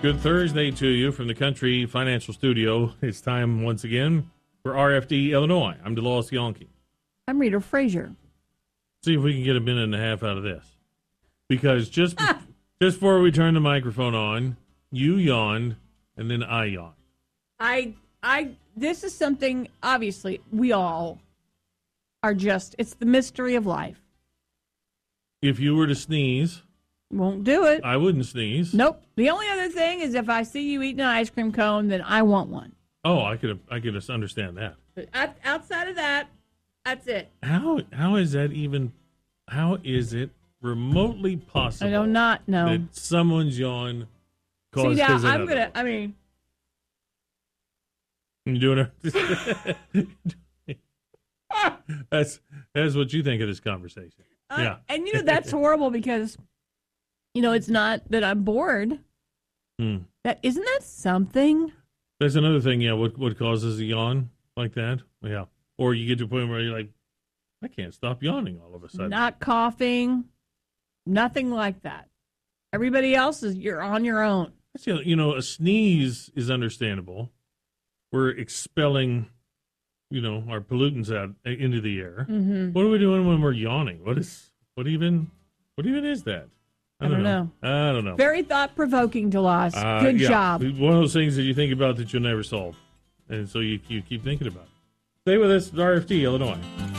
Good Thursday to you from the Country Financial Studio. It's time once again for RFD Illinois. I'm DeLawes Yonke. I'm Rita Frazier. See if we can get a minute and a half out of this. Because just before we turn the microphone on, you yawned and then I yawned. This is something, obviously, we all are it's the mystery of life. If you were to sneeze, won't do it. I wouldn't sneeze. Nope. The only other thing is if I see you eating an ice cream cone, then I want one. Oh, I could understand that. Outside of that, that's it. How is it remotely possible? I do not know that someone's yawn caused. See, now You doing it? That's what you think of this conversation. Yeah. And that's horrible because it's not that I'm bored. Isn't that something? That's another thing, yeah. What causes a yawn like that? Yeah. Or you get to a point where you're like, I can't stop yawning all of a sudden. Not coughing, nothing like that. Everybody else you're on your own. A sneeze is understandable. We're expelling, our pollutants out into the air. Mm-hmm. What are we doing when we're yawning? What even is that? I don't know. I don't know. Very thought-provoking, DeLawes. Good job. One of those things that you think about that you'll never solve. And so you keep thinking about it. Stay with us, RFD, Illinois.